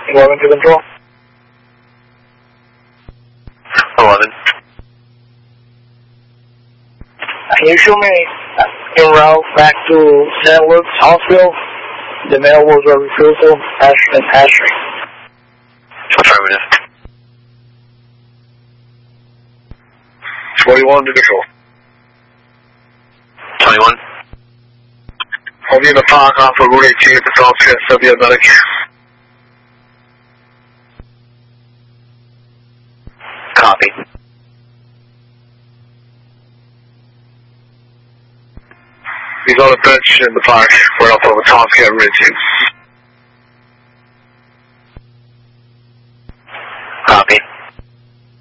11 to control. 11. Can you show me en route back to St. Luke's Hospital? The mail was a refusal, Ashley. Affirmative. 21 to control. 21. Hold me in the park off of Route 18 at the South Serbia Medic. Copy. He's on a bench in the park right off of Tomsky at Route 18.